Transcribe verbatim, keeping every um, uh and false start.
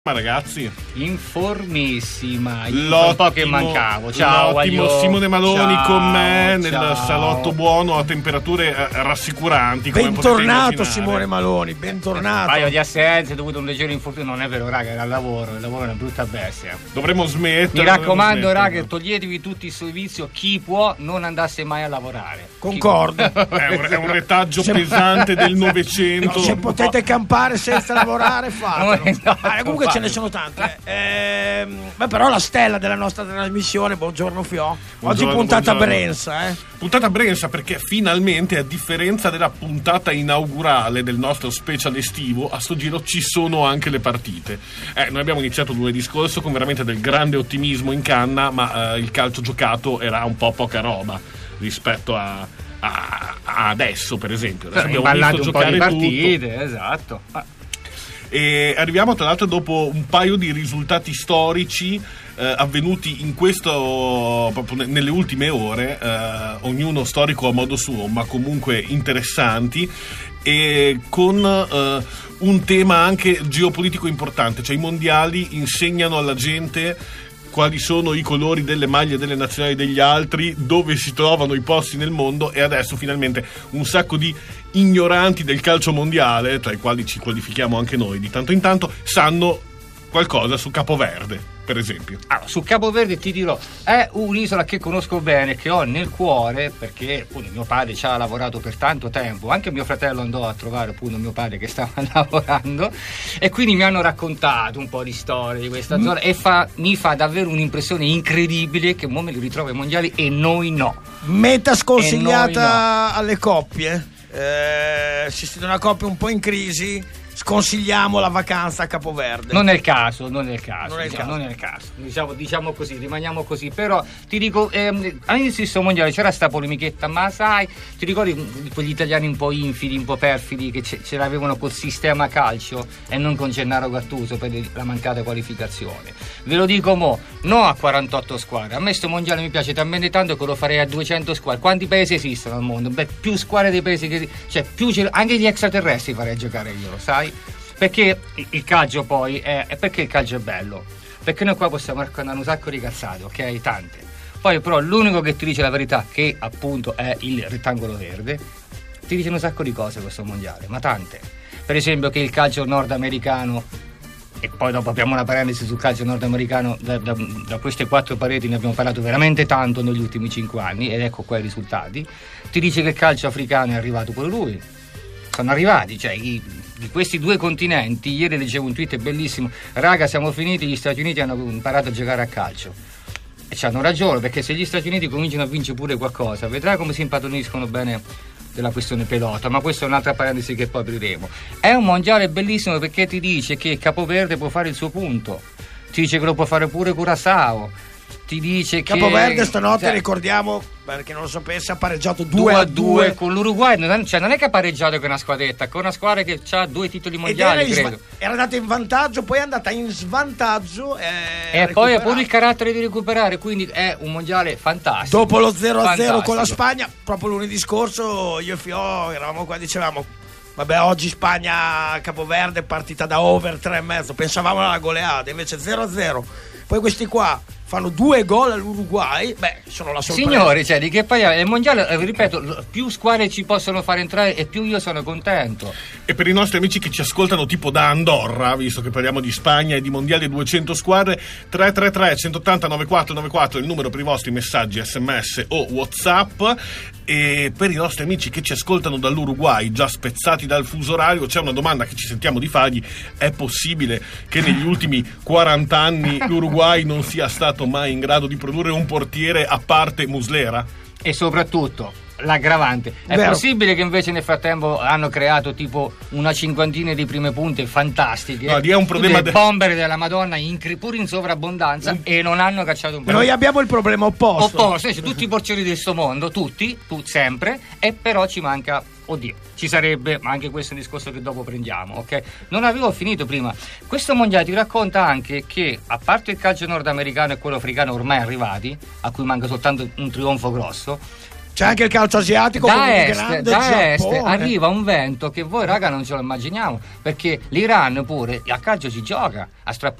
Ma ragazzi, informissima, io un po' che mancavo. Ciao, ottimo Aglio. Simone Maloni Ciao, con me nel ciao. salotto buono a temperature eh, rassicuranti. come potete Bentornato immaginare. Simone Maloni, bentornato. Un paio di assenze dovuto a un leggero infortunio. Non è vero, raga, era il lavoro. Il lavoro è una brutta bestia. Dovremmo smettere. Mi raccomando, dovremmo raga, smettere. toglietevi tutti il servizio. Chi può non andasse mai a lavorare. Concordo. È un, è un retaggio pesante del Novecento. Se potete campare senza lavorare, fatelo. Esatto, Ah, comunque ce ne fatelo. sono tante. Ehm, beh, però la stella della nostra trasmissione, buongiorno Fio. Oggi Buongiorno, puntata buongiorno. Brenza, eh. Puntata Brenza perché finalmente, a differenza della puntata inaugurale del nostro special estivo, a sto giro ci sono anche le partite. Eh, noi abbiamo iniziato lunedì scorso con veramente del grande ottimismo in canna, ma eh, il calcio giocato era un po' poca roba rispetto a, a, a adesso, per esempio. Adesso Abbiamo abbiamo ballato visto un po' di giocare partite, tutto. esatto. Ah. E arriviamo tra l'altro dopo un paio di risultati storici eh, avvenuti in questo proprio ne- nelle ultime ore, eh, ognuno storico a modo suo, ma comunque interessanti, e con eh, un tema anche geopolitico importante, cioè i mondiali insegnano alla gente quali sono i colori delle maglie delle nazionali degli altri, dove si trovano i posti nel mondo, e adesso finalmente un sacco di ignoranti del calcio mondiale, tra i quali ci qualifichiamo anche noi di tanto in tanto, sanno qualcosa su Capoverde, per esempio. Allora, su Capoverde ti dirò, è un'isola che conosco bene, che ho nel cuore, perché appunto mio padre ci ha lavorato per tanto tempo, anche mio fratello andò a trovare appunto mio padre che stava lavorando, e quindi mi hanno raccontato un po' di storie di questa Mm. zona, e fa, mi fa davvero un'impressione incredibile che mo me li ritrovo ai mondiali e noi no. Meta E sconsigliata noi alle coppie. Eh, se siete una coppia un po' in crisi, sconsigliamo la vacanza a Capoverde. Non è il caso, non è il caso, Non è il diciamo, caso. non è il caso. Diciamo, diciamo così, rimaniamo così. Però ti dico, ehm, all'inizio del mondiale c'era sta polemichetta, ma sai, ti ricordi di quegli italiani un po' infidi, un po' perfidi che ce, ce l'avevano col sistema calcio e non con Gennaro Gattuso per la mancata qualificazione? Ve lo dico mo, no a quarantotto squadre. A me sto mondiale mi piace talmente tanto che lo farei a duecento squadre. Quanti paesi esistono al mondo? Beh, più squadre dei paesi che, cioè più ce- anche gli extraterrestri farei giocare io, lo sai? Perché il calcio poi è, è perché il calcio è bello, perché noi qua possiamo raccontare un sacco di cazzate, ok? Tante. Poi però l'unico che ti dice la verità, che appunto è il rettangolo verde, ti dice un sacco di cose questo mondiale, ma tante. Per esempio che il calcio nordamericano, e poi dopo apriamo una parentesi sul calcio nordamericano, da, da, da queste quattro pareti ne abbiamo parlato veramente tanto negli ultimi cinque anni, ed ecco qua i risultati. Ti dice che il calcio africano è arrivato pure lui, sono arrivati, cioè i, di questi due continenti. Ieri leggevo un tweet bellissimo: raga, siamo finiti, gli Stati Uniti hanno imparato a giocare a calcio, e ci hanno ragione, perché se gli Stati Uniti cominciano a vincere pure qualcosa, vedrai come si impadroniscono bene della questione pelota. Ma questa è un'altra parentesi che poi apriremo. È un mondiale bellissimo perché ti dice che Capoverde può fare il suo punto, ti dice che lo può fare pure Curaçao, ti dice che Capoverde stanotte, cioè, ricordiamo, perché non lo sapesse, ha pareggiato due a due due con l'Uruguay. Non, cioè, non è che ha pareggiato con una squadretta, con una squadra che ha due titoli ed mondiali, era, in sva- credo. era andata in vantaggio, poi è andata in svantaggio e, E poi ha pure il carattere di recuperare, quindi è un mondiale fantastico. dopo lo zero a zero con la Fantastico. Spagna, proprio lunedì scorso io e Fio eravamo qua, dicevamo vabbè, oggi Spagna-Capoverde partita da over tre e mezzo, pensavamo alla goleada, invece zero a zero. Poi questi qua fanno due gol all'Uruguay, beh, sono la sorpresa. Signori, cioè, di che poi è il mondiale, eh, ripeto, più squadre ci possono fare entrare e più io sono contento. E per i nostri amici che ci ascoltano tipo da Andorra, visto che parliamo di Spagna e di mondiali duecento squadre, tre tre tre uno otto zero nove quattro nove quattro è il numero per i vostri messaggi sms o WhatsApp. E per i nostri amici che ci ascoltano dall'Uruguay, già spezzati dal fuso orario, c'è una domanda che ci sentiamo di fargli: è possibile che negli ultimi quaranta anni l'Uruguay non sia stato mai in grado di produrre un portiere a parte Muslera? E soprattutto l'aggravante, è Vero. possibile che invece nel frattempo hanno creato tipo una cinquantina di prime punte fantastiche, No, lì è un problema dei de- bomber della Madonna in, pur in sovrabbondanza, e non hanno cacciato un Noi abbiamo il problema opposto. opposto, cioè, tutti i portieri del sto mondo, tutti, tu, sempre, e però ci manca, oddio, ci sarebbe, ma anche questo è un discorso che dopo prendiamo, ok? Non avevo finito prima. Questo mondiale ti racconta anche che, a parte il calcio nordamericano e quello africano ormai arrivati, a cui manca soltanto un trionfo grosso, C'è anche il calcio asiatico da come est, grande da est Giappone. arriva un vento che voi raga non ce lo immaginiamo, perché l'Iran pure a calcio si gioca, a strappare